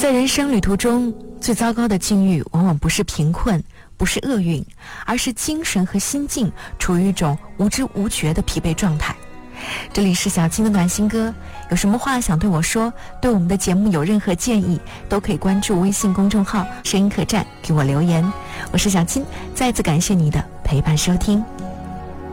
在人生旅途中，最糟糕的境遇往往不是贫困，不是厄运，而是精神和心境处于一种无知无觉的疲惫状态。这里是小青的暖心歌，有什么话想对我说，对我们的节目有任何建议，都可以关注微信公众号声音客栈给我留言。我是小青，再次感谢你的陪伴收听。